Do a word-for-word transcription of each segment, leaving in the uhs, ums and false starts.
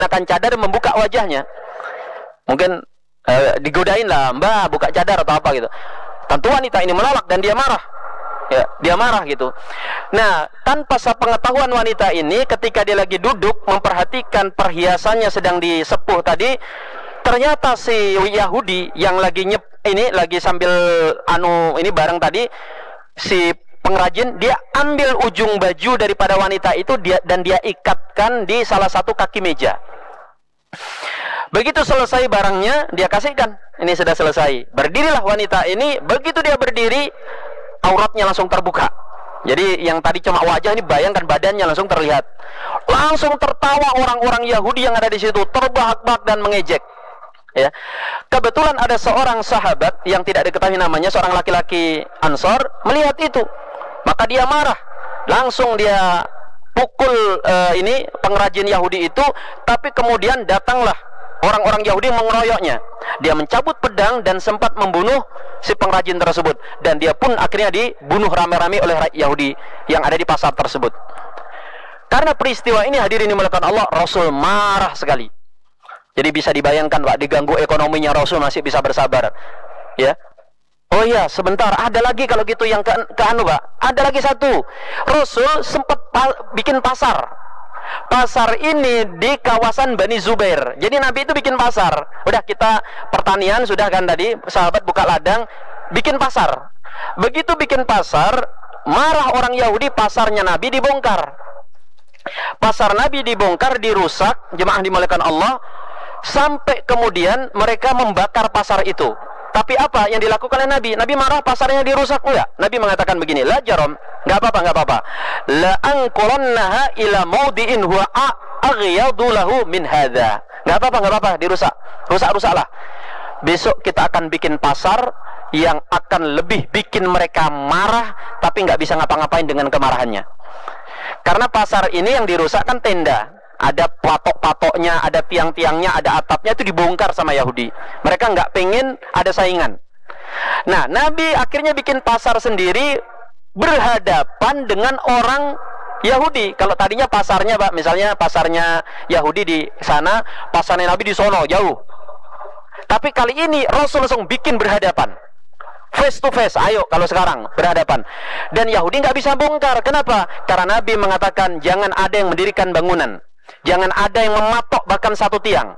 menggunakan cadar membuka wajahnya. Mungkin eh, digodain lah, Mbak buka cadar atau apa gitu. Tentu wanita ini menolak dan dia marah. Ya, dia marah gitu. Nah, tanpa sepengetahuan wanita ini, ketika dia lagi duduk memperhatikan perhiasannya sedang disepuh tadi, ternyata si Yahudi yang lagi nyep ini lagi sambil anu ini barang tadi, si pengrajin dia ambil ujung baju daripada wanita itu dia dan dia ikatkan di salah satu kaki meja. Begitu selesai barangnya dia kasihkan. Ini sudah selesai. Berdirilah wanita ini. Begitu dia berdiri, auratnya langsung terbuka. Jadi yang tadi cuma wajah, ini bayangkan badannya langsung terlihat. Langsung tertawa orang-orang Yahudi yang ada di situ, terbahak-bahak dan mengejek. Ya, kebetulan ada seorang sahabat yang tidak diketahui namanya, seorang laki-laki Ansor melihat itu, maka dia marah. Langsung dia pukul uh, ini pengrajin Yahudi itu, tapi kemudian datanglah orang-orang Yahudi mengeroyoknya. Dia mencabut pedang dan sempat membunuh si pengrajin tersebut, dan dia pun akhirnya dibunuh rame-rame oleh Yahudi yang ada di pasar tersebut. Karena peristiwa ini, hadirin dimulakan Allah, Rasul marah sekali. Jadi bisa dibayangkan Pak, diganggu ekonominya Rasul masih bisa bersabar. Ya. Oh iya, sebentar, ada lagi kalau gitu yang ke, ke anu Pak. Ada lagi satu. Rasul sempat pa, bikin pasar. Pasar ini di kawasan Bani Zubair. Jadi Nabi itu bikin pasar. Udah kita pertanian sudah kan tadi, sahabat buka ladang, bikin pasar. Begitu bikin pasar, marah orang Yahudi, pasarnya Nabi dibongkar. Pasar Nabi dibongkar, dirusak, jemaah dimuliakan Allah. Sampai kemudian mereka membakar pasar itu. Tapi apa yang dilakukan oleh Nabi? Nabi marah pasarnya dirusak enggak? Nabi mengatakan begini, la jarom, enggak apa-apa, enggak apa-apa. La anqurannaha ila maudi'in huwa aghyadu lahu min hadza. Enggak apa-apa, enggak apa-apa, dirusak. Rusak-rusaklah. Besok kita akan bikin pasar yang akan lebih bikin mereka marah, tapi enggak bisa ngapa-ngapain dengan kemarahannya. Karena pasar ini yang dirusak kan tenda. Ada patok-patoknya, ada tiang-tiangnya, ada atapnya, itu dibongkar sama Yahudi. Mereka nggak pengen ada saingan. Nah, Nabi akhirnya bikin pasar sendiri berhadapan dengan orang Yahudi. Kalau tadinya pasarnya, Pak, misalnya pasarnya Yahudi di sana, pasarnya Nabi di sono, jauh. Tapi kali ini Rasul langsung bikin berhadapan. Face to face, ayo kalau sekarang berhadapan. Dan Yahudi nggak bisa bongkar. Kenapa? Karena Nabi mengatakan jangan ada yang mendirikan bangunan. Jangan ada yang mematok bahkan satu tiang.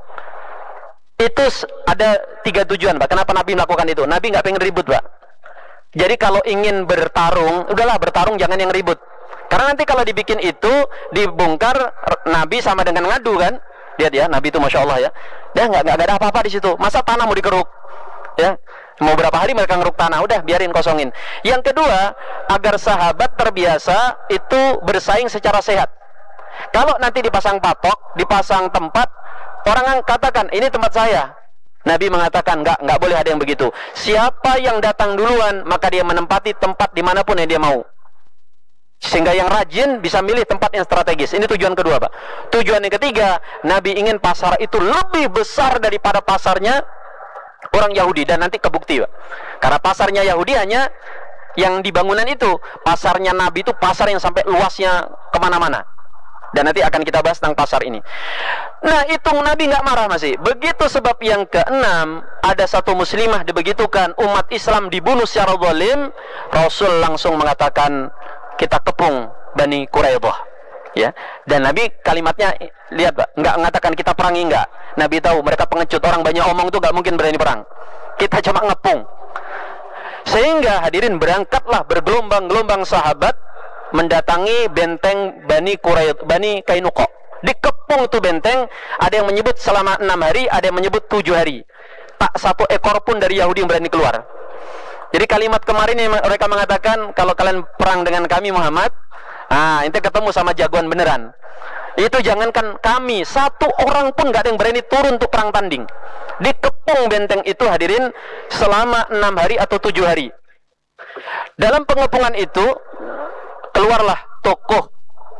Itu ada tiga tujuan, Pak. Kenapa Nabi melakukan itu? Nabi nggak pengen ribut, Pak. Jadi kalau ingin bertarung, udahlah bertarung, jangan yang ribut. Karena nanti kalau dibikin itu, dibongkar, Nabi sama dengan ngadu kan? Lihat ya, Nabi itu masya Allah ya. Dah nggak nggak ada apa-apa di situ. Masa tanah mau dikeruk? Ya, mau berapa hari mereka ngeruk tanah? Udah biarin kosongin. Yang kedua, agar sahabat terbiasa itu bersaing secara sehat. Kalau nanti dipasang patok, dipasang tempat, orang katakan ini tempat saya. Nabi mengatakan enggak, enggak boleh ada yang begitu. Siapa yang datang duluan, maka dia menempati tempat dimanapun yang dia mau. Sehingga yang rajin bisa milih tempat yang strategis. Ini tujuan kedua, Pak. Tujuan yang ketiga, Nabi ingin pasar itu lebih besar daripada pasarnya orang Yahudi. Dan nanti kebukti, Pak. Karena pasarnya Yahudi hanya yang di bangunan itu. Pasarnya Nabi itu pasar yang sampai luasnya kemana-mana. Dan nanti akan kita bahas tentang pasar ini. Nah, itu Nabi nggak marah masih. Begitu sebab yang keenam, ada satu muslimah dibegitukan, umat Islam dibunuh secara zalim, Rasul langsung mengatakan kita kepung Bani Quraidah. Ya, dan Nabi kalimatnya lihat, Pak, nggak mengatakan kita perangi, nggak. Nabi tahu mereka pengecut, orang banyak omong itu nggak mungkin berani perang. Kita cuma ngepung. Sehingga hadirin berangkatlah bergelombang-gelombang sahabat mendatangi benteng Bani Quraidah, Bani Kainuqa. Dikepung itu benteng, ada yang menyebut selama enam hari, ada yang menyebut tujuh hari. Tak satu ekor pun dari Yahudi yang berani keluar. Jadi kalimat kemarin yang mereka mengatakan, kalau kalian perang dengan kami Muhammad, ah, ente ketemu sama jagoan beneran. Itu jangankan kami, satu orang pun gak ada yang berani turun untuk perang tanding. Dikepung benteng itu hadirin selama enam hari atau tujuh hari. Dalam pengepungan itu keluarlah tokoh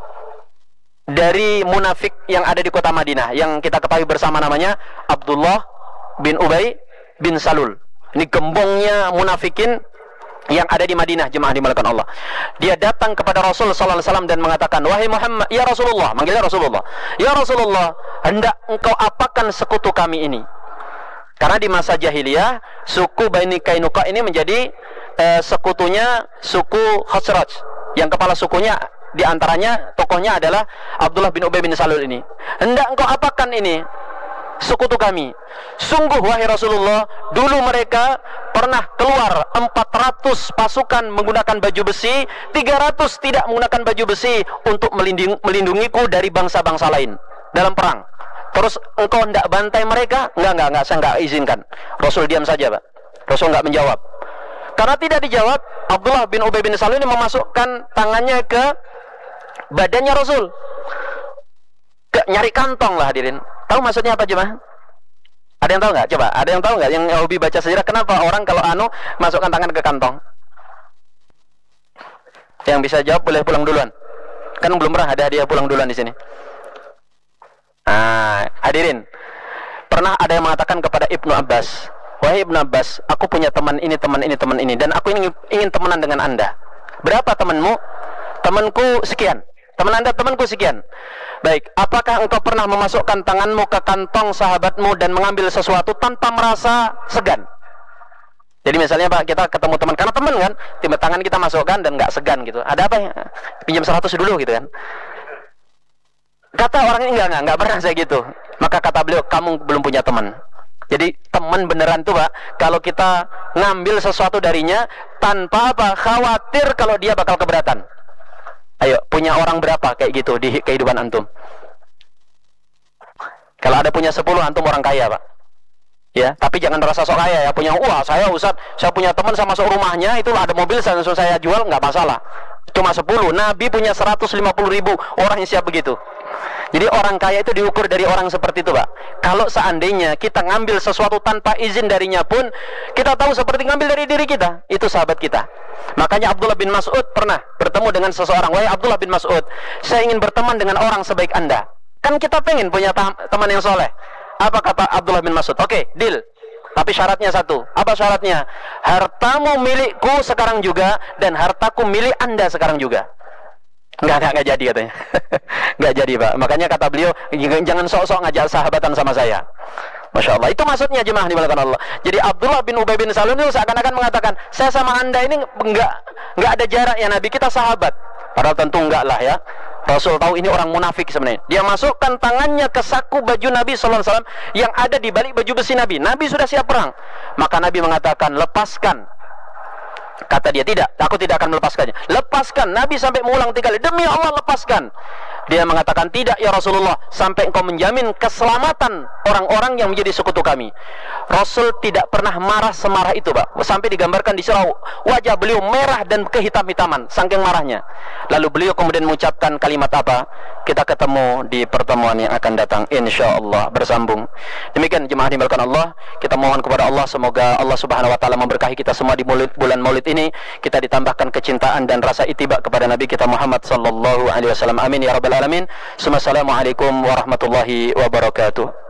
dari munafik yang ada di kota Madinah, yang kita ketahui bersama namanya Abdullah bin Ubay bin Salul. Ini gembongnya munafikin yang ada di Madinah, jemaah dimulakan Allah. Dia datang kepada Rasul sallallahu alaihi wasallam dan mengatakan, "Wahai Muhammad, ya Rasulullah," manggilnya Rasulullah. "Ya Rasulullah, hendak engkau apakan sekutu kami ini?" Karena di masa jahiliyah, suku Bani Kainuqa ini menjadi eh, sekutunya suku Khazraj. Yang kepala sukunya di antaranya tokohnya adalah Abdullah bin Ubay bin Salul ini. "Hendak engkau apakan ini sekutu kami?" Sungguh wahai Rasulullah, dulu mereka pernah keluar empat ratus pasukan menggunakan baju besi, tiga ratus tidak menggunakan baju besi untuk melindungi, melindungiku dari bangsa-bangsa lain dalam perang. Terus engkau hendak bantai mereka? Enggak, enggak, enggak, saya enggak izinkan. Rasul diam saja, Pak. Rasul enggak menjawab. Karena tidak dijawab, Abdullah bin Ubay bin Salul ini memasukkan tangannya ke badannya Rasul. Ke, nyari kantong lah hadirin. Tahu maksudnya apa jemaah? Ada yang tahu nggak? Coba, ada yang tahu nggak? Yang hobi baca sejarah, kenapa orang kalau anu masukkan tangan ke kantong? Yang bisa jawab boleh pulang duluan. Kan belum pernah ada hadiah pulang duluan di sini. Nah, hadirin, pernah ada yang mengatakan kepada Ibnu Abbas, "Wahai Ibnu Abbas, aku punya teman ini, teman ini, teman ini, dan aku ingin, ingin temenan dengan Anda." "Berapa temanmu?" "Temanku sekian." "Teman Anda, temanku sekian." "Baik, apakah engkau pernah memasukkan tanganmu ke kantong sahabatmu dan mengambil sesuatu tanpa merasa segan?" Jadi misalnya Pak, kita ketemu teman, karena teman kan, tiba tangan kita masukkan dan nggak segan gitu. "Ada apa ya? Pinjam seratus dulu," gitu kan. Kata orang ini, enggak, enggak, enggak pernah saya gitu. Maka kata beliau, "Kamu belum punya teman." Jadi teman beneran tuh Pak, kalau kita ngambil sesuatu darinya tanpa apa, khawatir kalau dia bakal keberatan. Ayo, punya orang berapa kayak gitu di kehidupan antum? Kalau ada punya sepuluh, antum orang kaya Pak. Ya, tapi jangan merasa sok kaya ya. Punya, wah saya Ustaz, saya punya teman, saya masuk rumahnya, itu ada mobil, saya langsung saya jual, nggak masalah. Cuma sepuluh, Nabi punya seratus lima puluh ribu orang yang siap begitu. Jadi orang kaya itu diukur dari orang seperti itu Pak. Kalau seandainya kita ngambil sesuatu tanpa izin darinya pun, kita tahu seperti ngambil dari diri kita, itu sahabat kita. Makanya Abdullah bin Mas'ud pernah bertemu dengan seseorang, "Wahai Abdullah bin Mas'ud, saya ingin berteman dengan orang sebaik Anda." Kan kita pengen punya teman yang soleh. Apa kata Abdullah bin Mas'ud? "Oke, deal. Tapi syaratnya satu." "Apa syaratnya?" "Hartamu milikku sekarang juga, dan hartaku milik Anda sekarang juga." Enggak, enggak, enggak jadi katanya. Enggak jadi Pak. Makanya kata beliau, jangan sok-sok ngajak sahabatan sama saya. Masya Allah. Itu maksudnya jemaah dimulakan Allah. Jadi Abdullah bin Ubay bin Salul itu seakan-akan mengatakan, "Saya sama Anda ini enggak, enggak ada jarak ya Nabi, kita sahabat." Padahal tentu enggak lah ya. Rasul tahu ini orang munafik sebenarnya. Dia masukkan tangannya ke saku baju Nabi sallallahu alaihi wasallam yang ada di balik baju besi Nabi. Nabi sudah siap perang. Maka Nabi mengatakan, "Lepaskan." Kata dia, "Tidak, aku tidak akan melepaskannya." "Lepaskan." Nabi sampai mengulang tiga kali, "Demi Allah lepaskan." Dia mengatakan, "Tidak ya Rasulullah, sampai engkau menjamin keselamatan orang-orang yang menjadi sekutu kami." Rasul tidak pernah marah semarah itu Pak. Sampai digambarkan di surah wajah beliau merah dan kehitam-hitaman saking marahnya. Lalu beliau kemudian mengucapkan kalimat apa? Kita ketemu di pertemuan yang akan datang insyaallah, bersambung. Demikian jemaah dimulakan Allah, kita mohon kepada Allah semoga Allah Subhanahu wa taala memberkahi kita semua di bulan Maulid ini. Kita ditambahkan kecintaan dan rasa ittiba kepada Nabi kita Muhammad sallallahu alaihi wasallam. Amin ya rabbal alamin. Assalamualaikum warahmatullahi wabarakatuh.